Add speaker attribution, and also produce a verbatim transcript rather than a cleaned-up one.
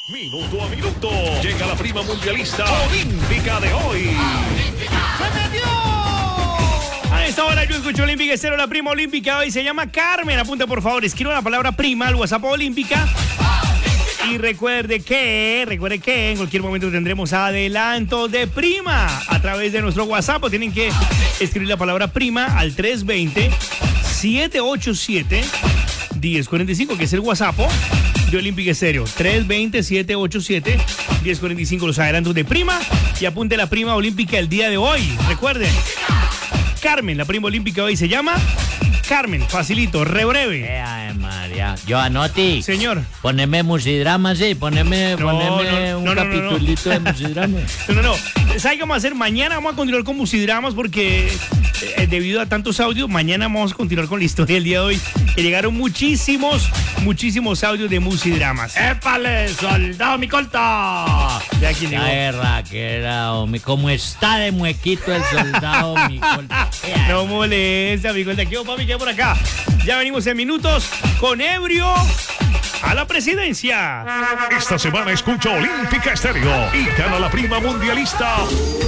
Speaker 1: Minuto a minuto. Llega la prima mundialista olímpica de hoy.
Speaker 2: ¡Se metió!
Speaker 3: A esta hora yo escucho Olímpica Estéreo, la prima olímpica hoy se llama Carmen. Apunta por favor, escriba la palabra prima al WhatsApp olímpica. Y recuerde que, recuerde que en cualquier momento tendremos adelanto de prima a través de nuestro WhatsApp. O tienen que escribir la palabra prima al tres dos cero, siete ocho siete, uno cero cuatro cinco, que es el WhatsApp de Olímpica Estéreo. tres dos cero, siete ocho siete, uno cero cuatro cinco, los adelantos de prima. Y apunte la prima olímpica el día de hoy. Recuerden, Carmen, la prima olímpica hoy se llama Carmen. Facilito, re breve.
Speaker 2: Eh, ay, María. Yo anoti.
Speaker 3: Señor.
Speaker 2: Poneme musidrama, sí. Poneme,
Speaker 3: No,
Speaker 2: poneme
Speaker 3: no,
Speaker 2: un
Speaker 3: no, no, no,
Speaker 2: capitulito
Speaker 3: no.
Speaker 2: de musidrama.
Speaker 3: No, no, no. ¿Sabe qué vamos a hacer? Mañana vamos a continuar con Musidramas porque eh, debido a tantos audios, mañana vamos a continuar con la historia del día de hoy. Que llegaron muchísimos, muchísimos audios de Musidramas.
Speaker 2: ¡Épale, soldado mi colta!
Speaker 3: Ya aquí llegó.
Speaker 2: La guerra que era, hombre. ¿Cómo está de muequito el soldado mi colta?
Speaker 3: No molesta, amigo. De aquí, oh, papi, queda por acá. Ya venimos en minutos con Ebrio a la presidencia.
Speaker 1: Esta semana escucha Olímpica Estéreo y gana la prima mundialista